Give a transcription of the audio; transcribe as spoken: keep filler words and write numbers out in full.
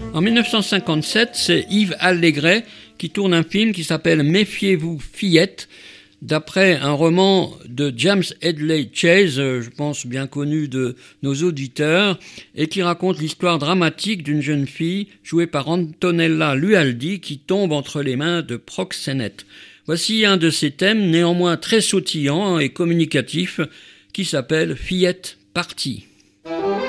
En mille neuf cent cinquante-sept, c'est Yves Allégret qui tourne un film qui s'appelle « Méfiez-vous, fillette », d'après un roman de James Hedley Chase, je pense bien connu de nos auditeurs, et qui raconte l'histoire dramatique d'une jeune fille jouée par Antonella Lualdi qui tombe entre les mains de proxénètes. Voici un de ces thèmes néanmoins très sautillant et communicatif qui s'appelle « Fillette partie ».